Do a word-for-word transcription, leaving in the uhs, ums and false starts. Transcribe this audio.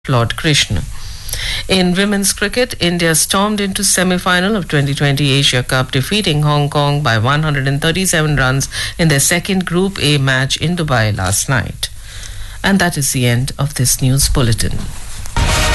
Lord Krishna. In women's cricket, India stormed into semi-final of twenty twenty Asia Cup, defeating Hong Kong by one hundred thirty-seven runs in their second Group A match in Dubai last night. And that is the end of this news bulletin.